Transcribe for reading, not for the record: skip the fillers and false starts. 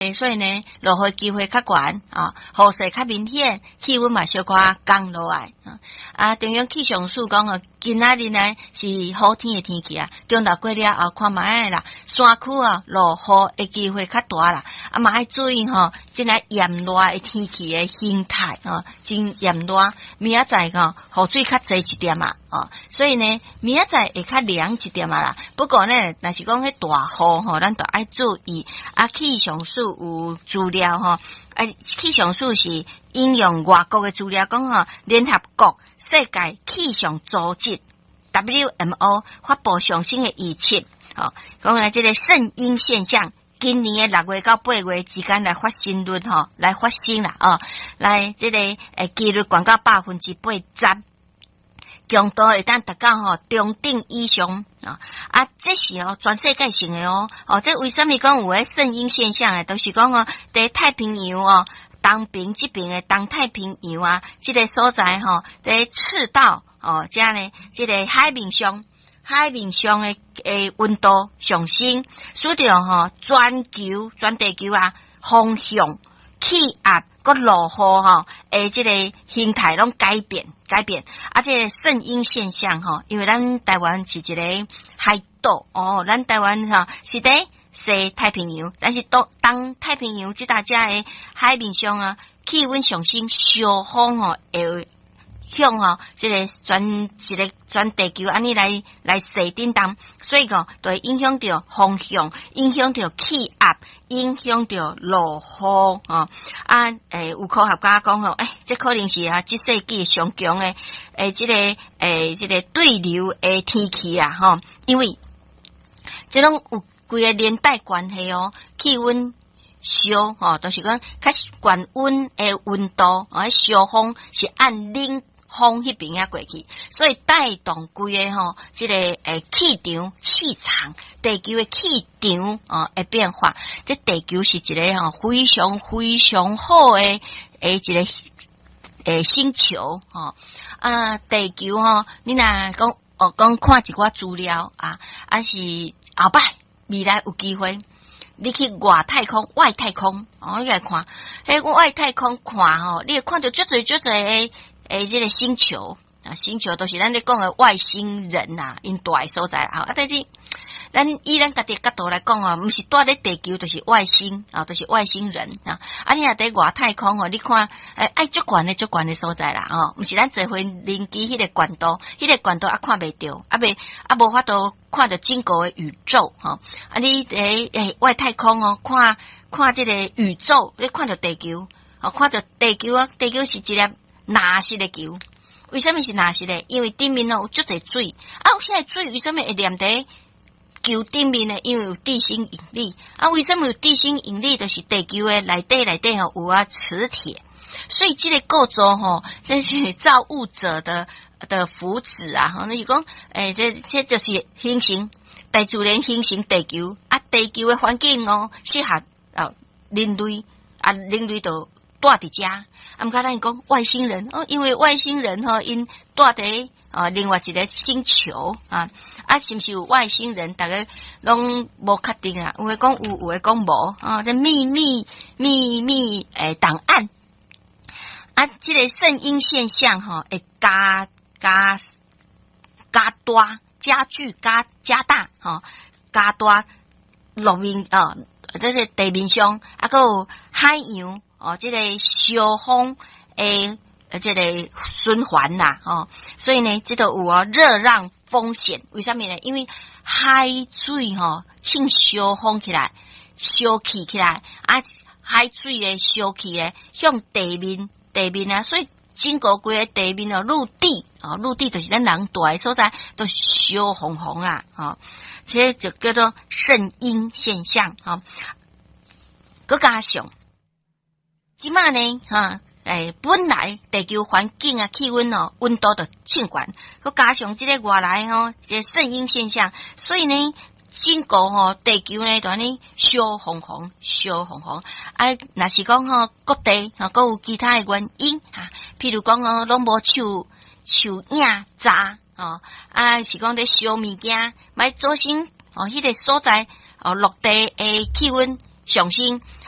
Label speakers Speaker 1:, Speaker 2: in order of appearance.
Speaker 1: 所以呢，落雨机会较悬啊，雨势较明显，气温嘛小可降落来啊。中央气象署讲哦，今仔日呢是好天的天气啊，中昼过了后看卖啦，山区啊落雨的机会较大啦，啊嘛要注意吼，即个炎热的天气的形态哦，真炎热，明仔载吼雨水较侪一点啊，所以呢，明仔载会较凉一点啦。不过呢，若是讲迄大雨吼，咱都爱注意啊。气象署有资料吼，气象署是引用外国的资料讲吼，联合国世界气象组织 WMO 发布上新的预测，讲来这个圣婴现象，今年的6月到8月之间来发生率来发生啦来这个几率降到80%。强度会当达到中等以上这是全世界性的这为什么讲有诶圣婴现象诶？都是讲在太平洋东边这边的东太平洋啊，这个所在在赤道这样呢，这个海面上的温度上升，使到全地球方向气压个落雨这个形态拢改变这个圣婴现象因为咱台湾是一个海岛咱台湾是在西太平洋，但是东太平洋这大家的海面上气温上升，小风会向这个全地球安尼来势震动，所以就会影响到风向，影响到气压，影响到落雨有科学家讲这可能是这世纪上强的这个对流的天气因为这种有规个连带关系气温烧就是讲较悬温的温度烧风是按冷风迄边过去，所以带动规个这个气场，地球的气场会变化。这地球是一个非常好的一个星球地球你若讲看一寡资料是后摆未来有机会你去外太空你来看迄外太空看你会看到足侪这个星球都是咱咧讲的外星人因住的所在但是咱以咱家己角度来讲不是住咧地球就是外星就是外星人你若在外太空你看爱足悬的所在啦不是咱坐飞轮机迄个悬度看袂到无法度看到整个的宇宙你在外太空看这个宇宙你看到地球看到地球是一粒垃圾的球，为什么是垃圾的？因为顶面有足侪水现在水为什么会黏在球顶面呢？因为有地心引力为什么有地心引力？就是地球的内底有磁铁，所以这个构造这是造物者的福祉那就讲这就是形成大自然形成地球地球的环境适合人类人类就住伫遮毋过咱讲外星人因为外星人因住伫另外一个星球是毋是有外星人？大家拢无确定有诶讲有诶讲无这秘密档案这个圣婴现象会加大路面这个地面上还有海洋这个小风这个循环所以呢这都有热浪风险。为什么呢？因为海水趁小风起来烧气起来海水的烧气向地面所以整个规个地面陆地就是咱人住的所在都烧红红这就叫做圣婴现象佮加上即马呢本来地球环境气温温度就清悬，佮加上这个外来这个圣婴现象，所以呢整个地球呢就呢烧红红若是讲各地佮有其他的原因譬如讲拢无树影杂是讲咧烧物件，买造成迄个所在陆地的气温上升